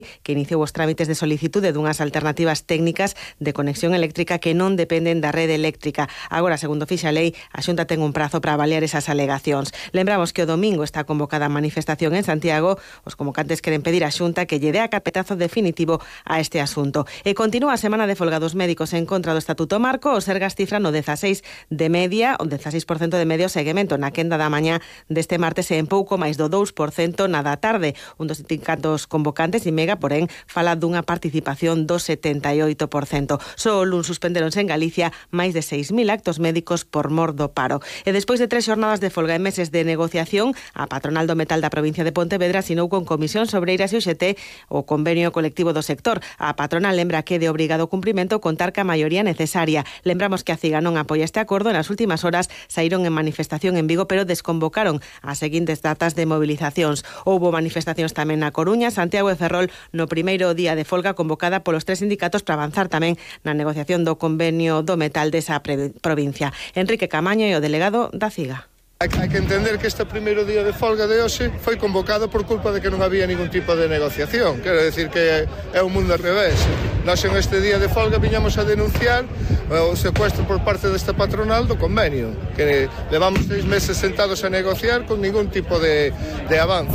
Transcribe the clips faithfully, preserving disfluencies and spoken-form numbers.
que iniciou os trámites de solicitude dunhas alternativas técnicas de conexión eléctrica que non dependen da rede eléctrica. Agora, segundo fixa a lei, a Xunta ten un prazo para avaliar esas alegacións. Lembramos que o domingo está convocada a manifestación en Santiago. Os convocantes queren pedir á Xunta que lle dea carpetazo definitivo a este asunto. E continúa a semana de folga dos médicos en contra do Estatuto Marco. Os Sergas cifran o dezaseis de media, o dezaseis por cento de medio seguimento na quenda da mañá deste martes e en pouco máis do dous por cento na da tarde. Un dos sindicatos convocantes, Imega, porén, fala dunha participación do setenta e oito por cento. Só o luns suspenderonse en Galicia máis de seis mil actos médicos por mor do paro. E despois de tres xornadas de folga e meses de negociación, a patronal do metal da provincia de Pontevedra asinou con Comisións Obreiras e o X T o convenio colectivo do sector. A patronal lembra que é de obrigado cumprimento contar ca maioría necesaria. Lembramos que a CIGA non apoia este acordo. Nas últimas horas saíron en manifestación en Vigo, pero desconvocaron as seguintes datas de movilizacións. Houbo manifestacións tamén na Coruña, Santiago e Ferrol no primeiro día de folga convocada polos tres sindicatos para avanzar tamén na negociación do convenio do metal desa provincia. Enrique Camaño é o delegado da CIGA. Hai que entender que este primeiro día de folga de hoxe foi convocado por culpa de que non había ningún tipo de negociación. Quero decir que é un mundo ao revés. Nós en este día de folga viñamos a denunciar o secuestro por parte desta patronal do convenio, que levamos seis meses sentados a negociar con ningún tipo de, de avance.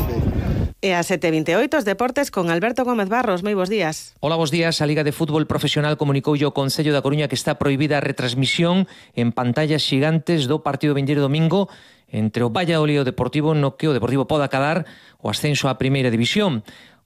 E a sete e vinte e oito, os deportes con Alberto Gómez Barros. Moi bons días. Hola, bons días. A Liga de Fútbol Profesional comunicou o Concello da Coruña que está prohibida a retransmisión en pantallas xigantes do partido vindeiro domingo entre o Valladolid e o Deportivo, no que o Deportivo poda acadar o ascenso á primeira división.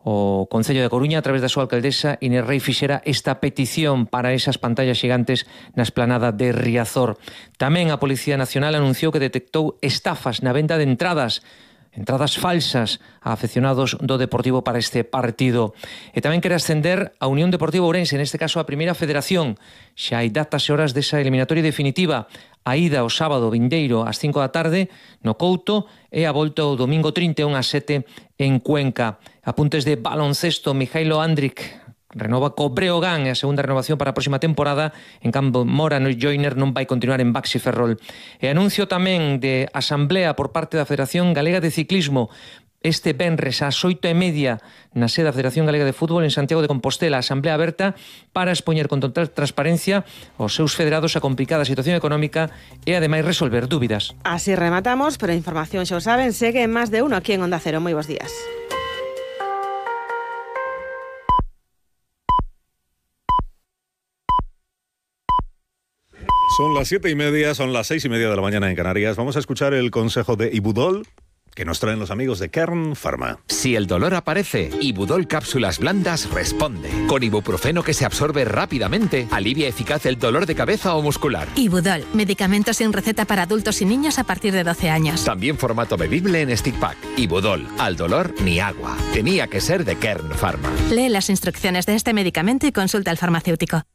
O Concello da Coruña, a través da súa alcaldesa Inés Rei, fixera esta petición para esas pantallas xigantes na esplanada de Riazor. Tamén a Policía Nacional anunciou que detectou estafas na venda de entradas entradas falsas a afeccionados do Deportivo para este partido. E tamén quere ascender a Unión Deportiva Ourense, neste caso a Primeira Federación. Xa hai datas e horas desa eliminatoria definitiva. A ida o sábado vindeiro ás cinco da tarde no Couto e a volta o domingo trinta e un ás sete en Cuenca. Apuntes de baloncesto, Mijailo Andrić renova co Breogán e a segunda renovación para a próxima temporada. En cambio, Mora no Joiner non vai continuar en Baxi Ferrol. E anuncio tamén de asamblea por parte da Federación Galega de Ciclismo este venres ás oito e media na sede da Federación Galega de Fútbol en Santiago de Compostela. Asamblea aberta para expoñer con total transparencia aos seus federados a complicada situación económica e ademais resolver dúbidas. Así rematamos, pero a información xa o saben, segue en Más de Uno aquí en Onda Cero. Moi bons días. Son las siete y media, son las seis y media de la mañana en Canarias. Vamos a escuchar el consejo de Ibudol que nos traen los amigos de Kern Pharma. Si el dolor aparece, Ibudol Cápsulas Blandas responde. Con ibuprofeno que se absorbe rápidamente, alivia eficaz el dolor de cabeza o muscular. Ibudol, medicamento sin receta para adultos y niños a partir de doce años. También formato bebible en stick pack. Ibudol, al dolor ni agua. Tenía que ser de Kern Pharma. Lee las instrucciones de este medicamento y consulta al farmacéutico.